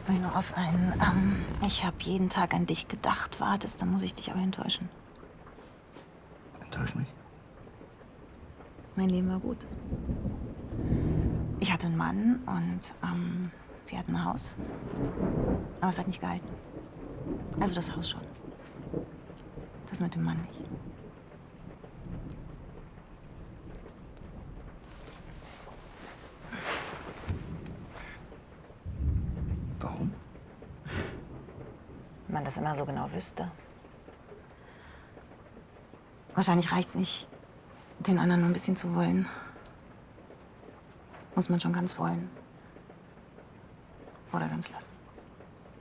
Wenn du auf einen ich habe jeden Tag an dich gedacht wartest, dann muss ich dich aber enttäuschen. Enttäusch mich? Mein Leben war gut. Ich hatte einen Mann und wir hatten ein Haus. Aber es hat nicht gehalten. Also das Haus schon. Das mit dem Mann nicht. Warum? Wenn man das immer so genau wüsste. Wahrscheinlich reicht's nicht, den anderen nur ein bisschen zu wollen. Muss man schon ganz wollen. Oder ganz lassen.